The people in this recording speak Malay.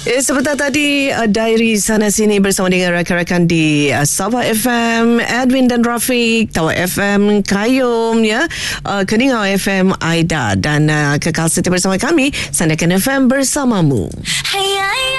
Sebentar tadi diary sana sini bersama dengan rakan-rakan di Sabah FM, Edwin dan Rafiq, Tawa FM, Kayum ya, Keningau FM, Aida, dan kekal setia bersama kami Sandakan FM bersamamu. Hey,